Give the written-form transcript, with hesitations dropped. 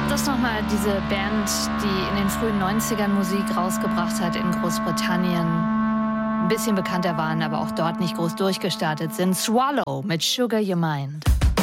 Das nochmal diese Band, die in den frühen 90ern Musik rausgebracht hat in Großbritannien. Ein bisschen bekannter waren, aber auch dort nicht groß durchgestartet sind. Swallow mit Sugar Your Mind.